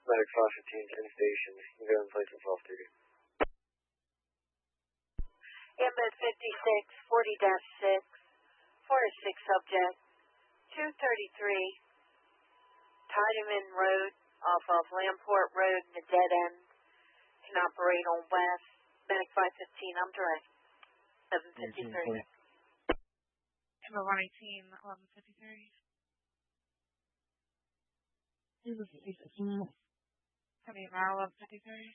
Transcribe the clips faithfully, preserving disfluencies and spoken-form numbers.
Medic five fifteen, ten station. You go in place of off duty. Ambed fifty-six, forty dash six, four to six subject, two thirty-three, Tiedemann Road off of Lamport Road in the dead end. Can operate on west. Medic five fifteen, I'm direct. seven fifty-three. Ambed one eighteen, eleven fifty-three. Coming now, eleven fifty-three.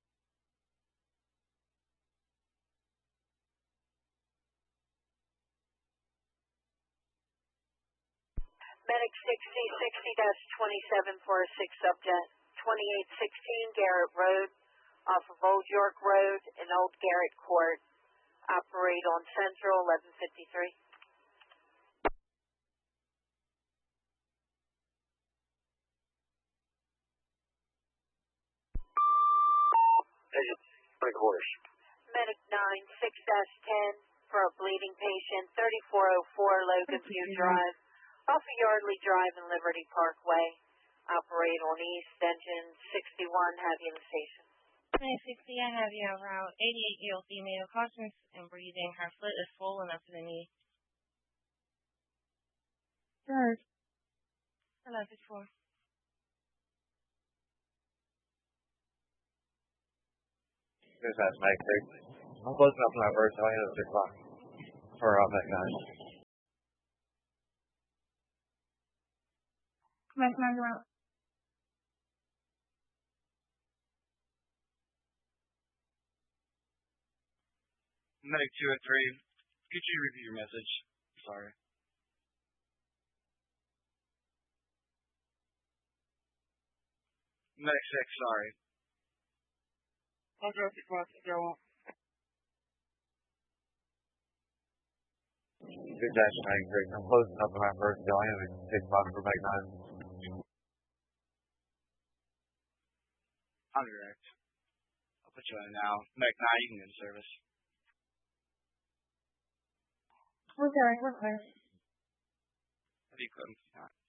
Medic sixty, sixty dash twenty-seven, four to six subject, twenty-eight sixteen Garrett Road off of Old York Road in Old Garrett Court. Operate on Central, eleven fifty-three. Medic horse. Medic nine, six dash ten for a bleeding patient, thirty-four oh four Logan View Drive, off of Yardley Drive and Liberty Parkway. Operate on East, engine sixty-one, have you in the station. nine sixty, I have you around eighty-eight-year-old female, conscious and breathing. Her foot is swollen up to the knee. Good. eleven fifty-four. Good, that's Mike three. I'm closing up my first, so I hit at six o'clock. For uh, that guy. Medic nine one. Medic two and three, could you repeat your message? Sorry. Medic six, sorry. I'll go to class, go on. Good dash nine three. I'm closing up my first, so I am taking bottom for Mike nine. I'm direct. I'll put you on now. Medic nine, you can go to service. We're going, we're clear. Have you come?